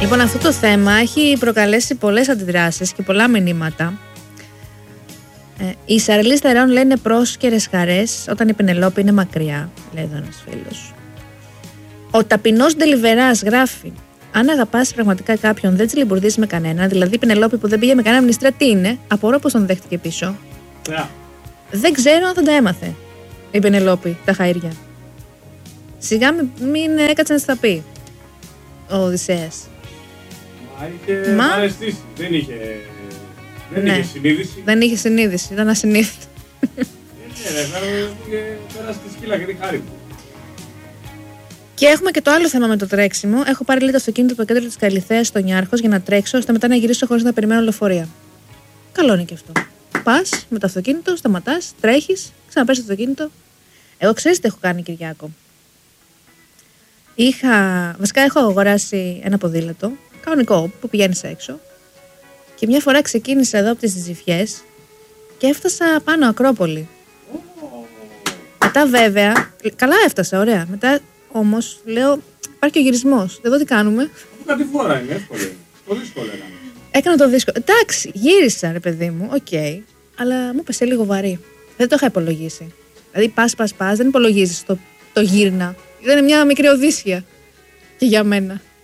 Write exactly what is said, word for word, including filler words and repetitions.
Λοιπόν, αυτό το θέμα έχει προκαλέσει πολλές αντιδράσεις και πολλά μηνύματα. Ε, η Σαρλή Στερεών λέει είναι πρόσκαιρες χαρές όταν η Πενελόπη είναι μακριά, λέει εδώ ένας φίλος. Ο ταπεινός Ντελιβεράς γράφει: αν αγαπάς πραγματικά κάποιον, δεν τσιλιμπουρδείς με κανένα. Δηλαδή, η Πενελόπη που δεν πήγε με κανένα μνηστρία, τι είναι, απορώ πως τον δέχτηκε πίσω. Yeah. Δεν ξέρω αν θα τα έμαθε η Πενελόπη τα χαΐρια. Σιγά μην, μην έκατσε να στα πει ο Οδυσσέας. Μα είχε Μα... αρεστήσει. Δεν είχε, δεν ναι. είχε συνείδηση. Δεν είχε συνείδηση, ήταν ασυνείδητο. Ναι, είχε πέρασει τη σκύλα και τη χάρη μου. Και έχουμε και το άλλο θέμα με το τρέξιμο. Έχω πάρει λίγο το αυτοκίνητο από το κέντρο της Καλιθέας στο Νιάρχος για να τρέξω, ώστε μετά να γυρίσω χωρίς να περιμένω λεωφορεία. Καλό είναι και αυτό. Πας με το αυτοκίνητο, σταματάς, τρέχεις, ξαναπαίρνεις το αυτοκίνητο. Εγώ ξέρεις τι έχω κάνει, Κυριάκο. Είχα, βασικά έχω αγοράσει ένα ποδήλατο, κανονικό, που πηγαίνεις έξω. Και μια φορά ξεκίνησα εδώ από τις Ζυφιές και έφτασα πάνω Ακρόπολη. Μετά βέβαια, καλά έφτασα, ωραία. Μετά όμως λέω, υπάρχει και ο γυρισμός. Εδώ τι κάνουμε. Από κάτι φορά είναι εύκολο. Το δύσκολο έκανα. Έκανα το δύσκολο. Εντάξει, γύρισα ρε παιδί μου, οκ. Okay, αλλά μου έπεσε λίγο βαρύ. Δεν το είχα υπολογίσει. Δηλαδή πας, πας, πας, δεν υπολογίζεις το, το γύρνα. Ήταν μια μικρή οδύσσια και για μένα.